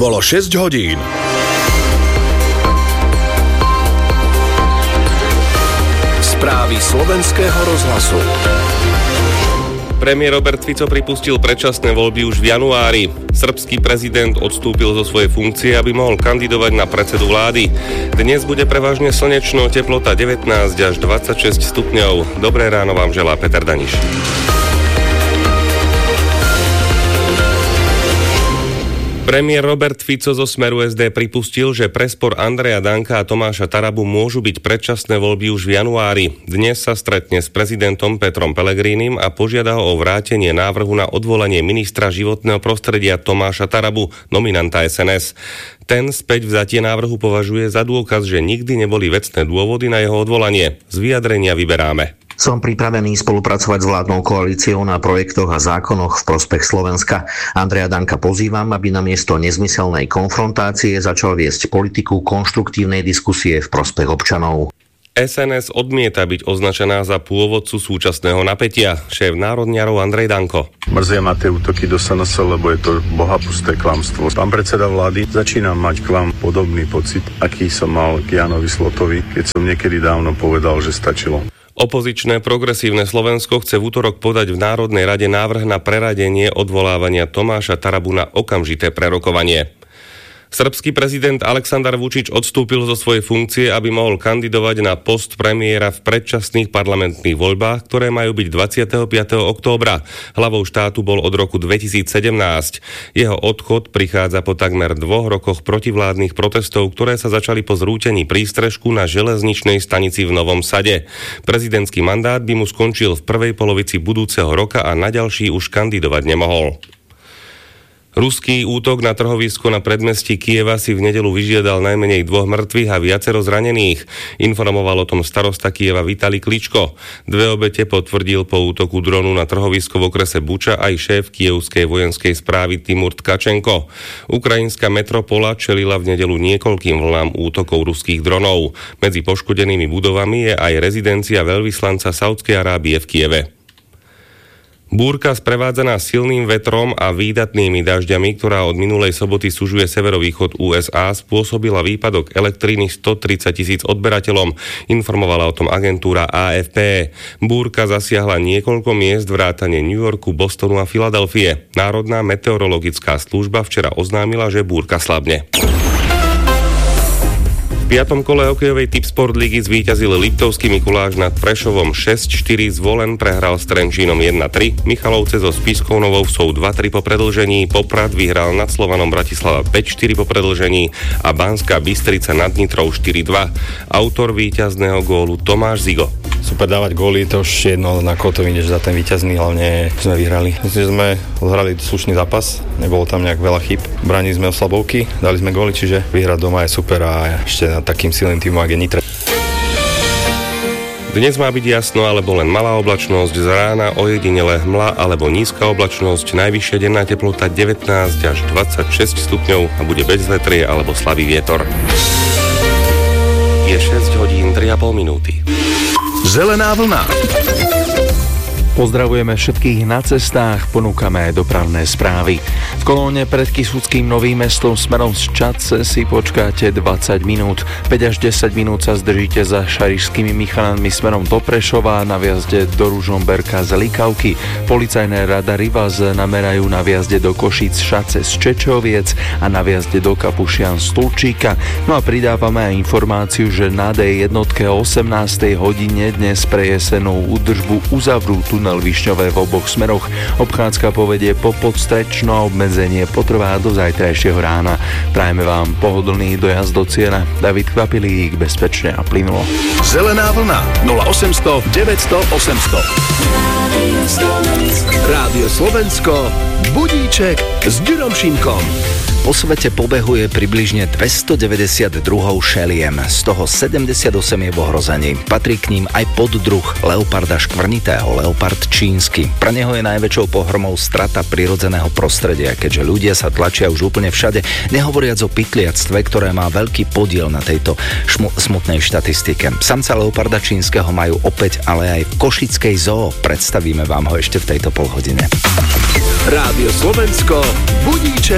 Bolo 6 hodín. Správy slovenského rozhlasu. Premiér Robert Fico pripustil predčasné voľby už v januári. Srbský prezident odstúpil zo svojej funkcie, aby mohol kandidovať na predsedu vlády. Dnes bude prevažne slnečno, teplota 19 až 26 stupňov. Dobré ráno vám želá Peter Daniš. Premiér Robert Fico zo Smeru SD pripustil, že pre spor Andreja Danka a Tomáša Tarabu môžu byť predčasné voľby už v januári. Dnes sa stretne s prezidentom Petrom Pellegrinim a požiada ho o vrátenie návrhu na odvolanie ministra životného prostredia Tomáša Tarabu, nominanta SNS. Ten späť vzatie návrhu považuje za dôkaz, že nikdy neboli vecné dôvody na jeho odvolanie. Z vyjadrenia vyberáme. Som pripravený spolupracovať s vládnou koalíciou na projektoch a zákonoch v prospech Slovenska. Andreja Danka pozývam, aby namiesto nezmyselnej konfrontácie začal viesť politiku konštruktívnej diskusie v prospech občanov. SNS odmieta byť označená za pôvodcu súčasného napätia. Šéf národniarov Andrej Danko. Mrzia ma tie útoky do SNS, lebo je to bohapusté klamstvo. Pán predseda vlády, začínam mať k vám podobný pocit, aký som mal k Jánovi Slotovi, keď som niekedy dávno povedal, že stačilo. Opozičné progresívne Slovensko chce v útorok podať v Národnej rade návrh na preradenie odvolávania Tomáša Tarabu na okamžité prerokovanie. Srbský prezident Aleksandar Vučić odstúpil zo svojej funkcie, aby mohol kandidovať na post premiéra v predčasných parlamentných voľbách, ktoré majú byť 25. októbra. Hlavou štátu bol od roku 2017. Jeho odchod prichádza po takmer 2 rokoch protivládnych protestov, ktoré sa začali po zrútení prístrežku na železničnej stanici v Novom Sade. Prezidentský mandát by mu skončil v prvej polovici budúceho roka a na ďalší už kandidovať nemohol. Ruský útok na trhovisko na predmestí Kieva si v nedeľu vyžiadal najmenej 2 mŕtvych a viacero zranených. Informoval o tom starosta Kieva Vitali Kličko. 2 obete potvrdil po útoku dronu na trhovisko v okrese Buča aj šéf kievskej vojenskej správy Timur Tkačenko. Ukrajinská metropola čelila v nedeľu niekoľkým vlnám útokov ruských dronov. Medzi poškodenými budovami je aj rezidencia veľvyslanca Saúdskej Arábie v Kieve. Búrka sprevádzaná silným vetrom a výdatnými dažďami, ktorá od minulej soboty sužuje severovýchod USA, spôsobila výpadok elektriny 130 000 odberateľom, informovala o tom agentúra AFP. Búrka zasiahla niekoľko miest vrátane New Yorku, Bostonu a Filadelfie. Národná meteorologická služba včera oznámila, že búrka slabne. V 5. kole hokejovej Tipsport ligy zvíťazil Liptovský Mikuláš nad Prešovom 6-4, Zvolen prehral s Trenčínom 1-3, Michalovce so Spišskou Novou sú 2-3 po predĺžení, Poprad vyhral nad Slovanom Bratislava 5-4 po predĺžení a Banská Bystrica nad Nitrou 4-2. Autor víťazného gólu Tomáš Zigo. Super dávať góly, to už jedno, na koho to vyjdeš za ten víťazný, hlavne sme vyhrali. Myslím, že sme odhrali slušný zápas, nebolo tam nejak veľa chyb. Bránili sme oslabovky, dali sme góly, čiže vyhrať doma je super a ešte nad takým silným týmom, ak je Nitra. Dnes má byť jasno alebo len malá oblačnosť, z rána ojedinele hmla alebo nízka oblačnosť, najvyššia denná teplota 19 až 26 stupňov a bude bez vetrie alebo slabý vietor. Je 6 hodín 3,5 minúty. Zelená vlna. Pozdravujeme všetkých na cestách, ponúkame aj dopravné správy. V kolóne pred Kysuckým Novým Mestom smerom z Čadce si počkáte 20 minút. 5 až 10 minút sa zdržíte za Šarišskými Michalanmi smerom do Prešova, na viazde do Ružomberka z Likavky. Policajné radary vás namerajú na viazde do Košíc Šace z Čečoviec a na viazde do Kapušian z Tulčíka. No a pridávame aj informáciu, že na D1 o 18. hodine dnes pre jesenú údržbu uzavrú tunel Višňové v oboch smeroch. Obchádzka povedie po Podstrečno a obmedzenie potrvá do zajtrajšieho rána. Prajeme vám pohodlný dojazd do cieľa. David Kvapilík, bezpečne a plynulo. Zelená vlna 0800 900 800. Rádio Slovensko, budíček s Ďurom Šimkom. Po svete pobehuje približne 292 šeliem, z toho 78 je v ohrození. Patrí k ním aj poddruh leoparda škvrnitého, leopard čínsky. Pre neho je najväčšou pohromou strata prirodzeného prostredia, keďže ľudia sa tlačia už úplne všade, nehovoriac o pytliactve, ktoré má veľký podiel na tejto smutnej štatistike. Samca leoparda čínskeho majú opäť, ale aj v Košickej zoo. Predstavíme vám ho ešte v tejto polhodine. Rádio Slovensko, budíček